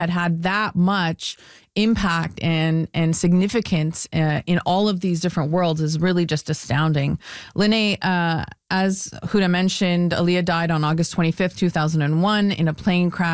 had that much impact and significance in all of these different worlds is really just astounding. Lene, as Huda mentioned, Aaliyah died on August 25th, 2001 in a plane crash